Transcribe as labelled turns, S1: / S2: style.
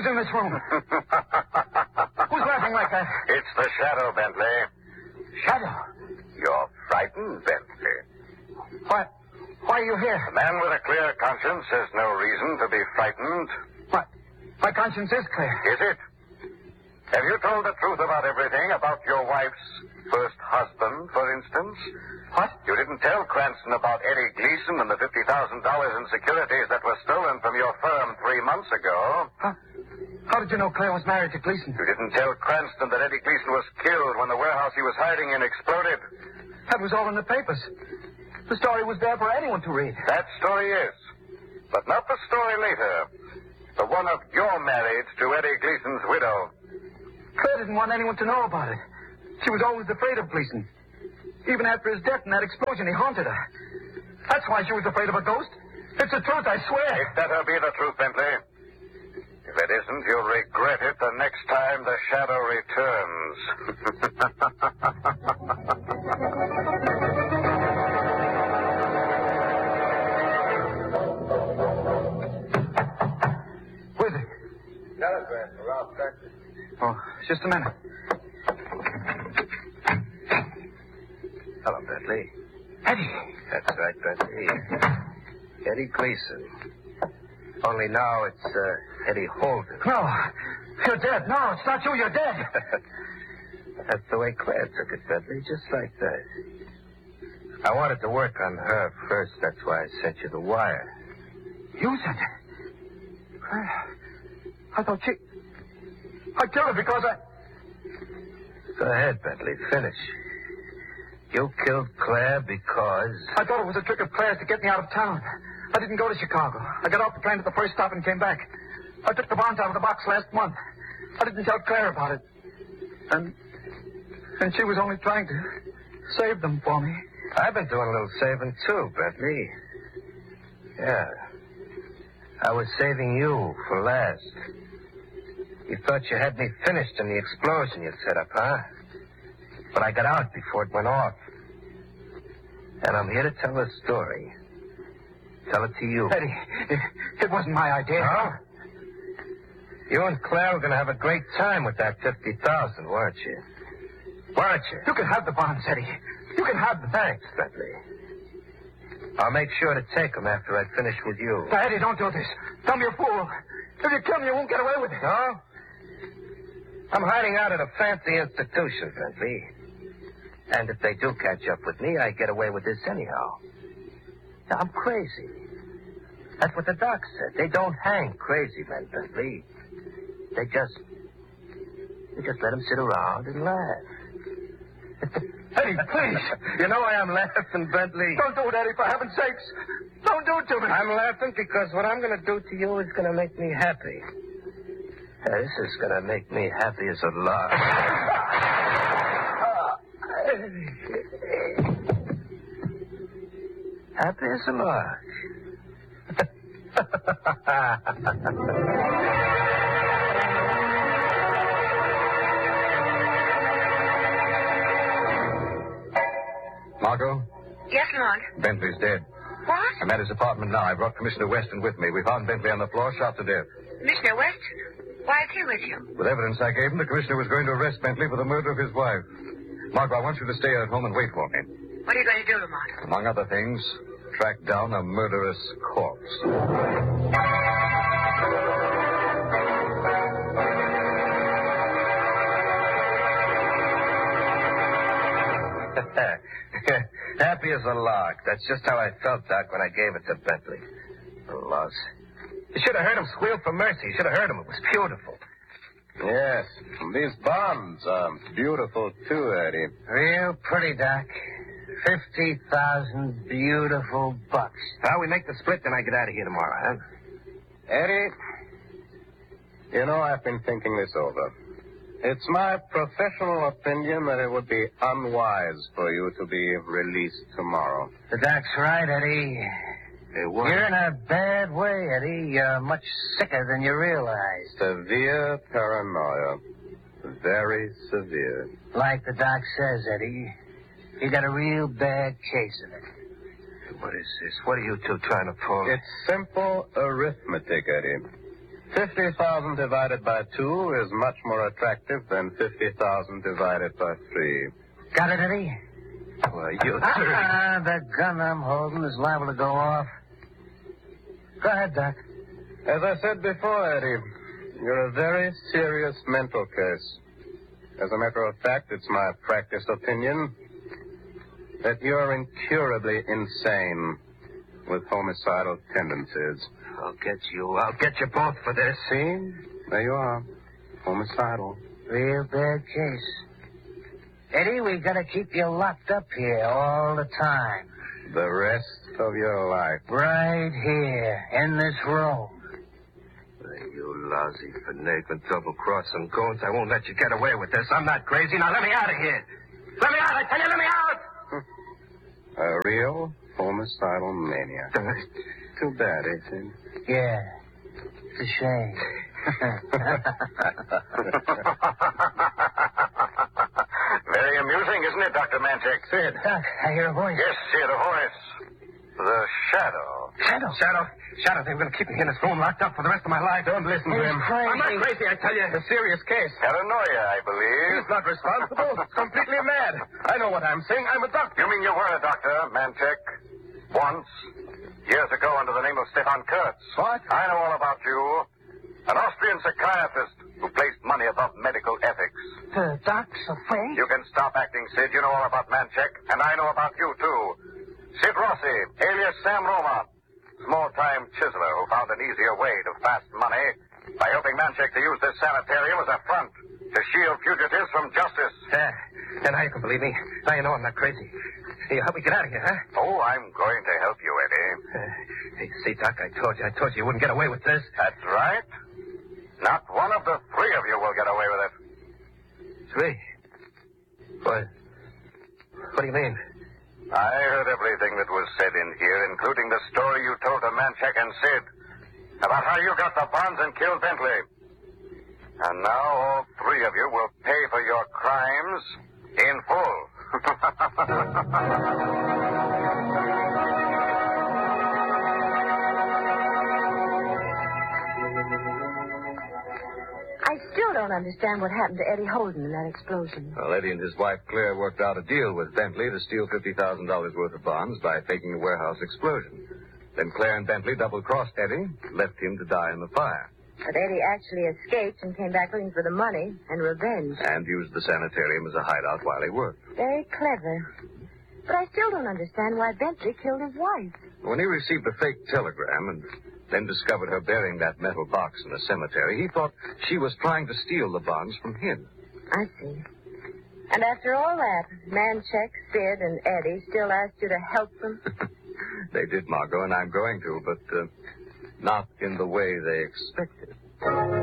S1: Who's in this room? Who's laughing like that?
S2: It's the Shadow, Bentley.
S1: Shadow.
S2: You're frightened, Bentley.
S1: Why are you here?
S2: A man with a clear conscience has no reason to be frightened.
S1: What? My conscience is clear.
S2: Is it? Have you told the truth about everything? About your wife's first husband, for instance?
S1: What?
S2: You didn't tell Cranston about Eddie Gleason and the $50,000 in securities that were stolen from your firm 3 months ago.
S1: How did you know Claire was married to Gleason?
S2: You didn't tell Cranston that Eddie Gleason was killed when the warehouse he was hiding in exploded.
S1: That was all in the papers. The story was there for anyone to read.
S2: That story is. But not the story later. The one of your marriage to Eddie Gleason's widow.
S1: Claire didn't want anyone to know about it. She was always afraid of Gleason. Even after his death in that explosion, he haunted her. That's why she was afraid of a ghost. It's the truth, I swear.
S2: It better be the truth, Bentley. If it isn't, you'll regret it the next time the Shadow returns.
S1: Who is it?
S2: Telegram for Ralph Beckman.
S1: Oh, just a minute.
S3: Hello, Bentley.
S1: Eddie.
S3: That's right, Bentley. Eddie Gleason. Only now it's Eddie Holden.
S1: No, you're dead. No, it's not you. You're dead.
S3: That's the way Claire took it, Bentley, just like that. I wanted to work on her first. That's why I sent you the wire.
S1: You sent it? I thought she... I killed her because I...
S3: Go ahead, Bentley. Finish. You killed Claire because...
S1: I thought it was a trick of Claire's to get me out of town. I didn't go to Chicago. I got off the train at the first stop and came back. I took the bonds out of the box last month. I didn't tell Claire about it. And she was only trying to save them for me.
S3: I've been doing a little saving, too, Bentley. Yeah. I was saving you for last. You thought you had me finished in the explosion you set up, huh? But I got out before it went off. And I'm here to tell a story. Tell it to you.
S1: Eddie, it wasn't my idea.
S3: No? You and Claire were going to have a great time with that $50,000, weren't you? Weren't you?
S1: You can have the bonds, Eddie. You can have them.
S3: Thanks, Bentley. I'll make sure to take them after I finish with you.
S1: Now, Eddie, don't do this. Tell me you're a fool. If you kill me, you won't get away with it.
S3: No? I'm hiding out at a fancy institution, Bentley. And if they do catch up with me, I get away with this anyhow. Now, I'm crazy. That's what the doc said. They don't hang crazy men, Bentley. They just let them sit around and laugh.
S1: Eddie, please.
S3: You know why I'm laughing, Bentley?
S1: Don't do it, Eddie, for heaven's sakes. Don't do it to me.
S3: I'm laughing because what I'm going to do to you is going to make me happy. This is going to make me happy as a lark. Happy as a lark.
S4: Margot?
S5: Yes, Lamont.
S4: Bentley's dead.
S5: What?
S4: I'm at his apartment now. I brought Commissioner Weston with me. We found Bentley on the floor, shot to death.
S5: Commissioner Weston? Why is he with you?
S4: With evidence I gave him, the commissioner was going to arrest Bentley for the murder of his wife. Margot, I want you to stay at home and wait for me.
S5: What are you going to do, Lamont?
S4: Among other things, track down a murderous corpse.
S3: Happy as a lark. That's just how I felt, Doc, when I gave it to Bentley. The loss. You should have heard him squeal for mercy. You should have heard him. It was beautiful.
S6: Yes. These bonds are beautiful, too, Eddie.
S3: Real pretty, Doc. 50,000 beautiful bucks. Well, we make the split, then I get out of here tomorrow, huh?
S6: Eddie, you know, I've been thinking this over. It's my professional opinion that it would be unwise for you to be released tomorrow.
S3: The Doc's right, Eddie. You're in a bad way, Eddie. You're much sicker than you realize.
S6: Severe paranoia. Very severe.
S3: Like the Doc says, Eddie, you got a real bad case of it. What is this? What are you two trying to pull?
S6: It's simple arithmetic, Eddie. 50,000 divided by 2 is much more attractive than 50,000 divided by 3.
S3: Got it, Eddie?
S6: Well, you...
S3: The gun I'm holding is liable to go off. Go ahead, Doc.
S6: As I said before, Eddie, you're a very serious mental case. As a matter of fact, it's my practiced opinion that you're incurably insane with homicidal tendencies.
S3: I'll get you both for this.
S6: See? There you are. Homicidal.
S3: Real bad case. Eddie, we gotta keep you locked up here all the time.
S6: The rest of your life.
S3: Right here, in this room.
S4: You lousy, finagling, double-crossing goons. I won't let you get away with this. I'm not crazy. Now let me out of here. Let me out, I tell you, let me out!
S6: A real homicidal maniac. Too bad, ain't it?
S3: Yeah. It's a shame.
S2: Very amusing, isn't it, Dr. Manchek?
S3: Sid. Doc, I hear a voice.
S2: Yes, Sid, a voice. The Shadow.
S4: Shadow, they were going to keep me in this room locked up for the rest of my life. Don't listen to him.
S3: Crazy.
S4: I'm not crazy, I tell you. It's a serious case.
S2: Paranoia, I believe.
S4: He's not responsible. Completely mad. I know what I'm saying. I'm a doctor.
S2: You mean you were a doctor, Manchek? Once? Years ago under the name of Stefan Kurtz.
S4: What?
S2: I know all about you. An Austrian psychiatrist who placed money above medical ethics.
S3: The doc's afraid?
S2: You can stop acting, Sid. You know all about Manchek, and I know about you, too. Sid Rossi, alias Sam Roma, small-time chiseler who found an easier way to fast money by helping Manchek to use this sanitarium as a front to shield fugitives from justice.
S4: And now you can believe me. Now you know I'm not crazy. Hey, help me get out of here, huh?
S2: Oh, I'm going to help you, Eddie.
S4: Hey, see, Doc, I told you wouldn't get away with this.
S2: That's right. Not one of the three of you will get away with it.
S4: Three? What do you mean?
S2: I heard everything that was said in here, including the story you told to Manchek and Sid about how you got the bonds and killed Bentley. And now all three of you will pay for your crimes in full.
S7: I still don't understand what happened to Eddie Holden in that explosion.
S4: Well, Eddie and his wife, Claire, worked out a deal with Bentley to steal $50,000 worth of bonds by faking a warehouse explosion. Then Claire and Bentley double-crossed Eddie, left him to die in the fire.
S7: But Eddie actually escaped and came back looking for the money and revenge.
S4: And used the sanitarium as a hideout while he worked.
S7: Very clever. But I still don't understand why Bentley killed his wife.
S4: When he received a fake telegram and then discovered her bearing that metal box in the cemetery, he thought she was trying to steal the bonds from him.
S7: I see. And after all that, Manchek, Sid, and Eddie still asked you to help them?
S4: They did, Margot, and I'm going to, but not in the way they expected.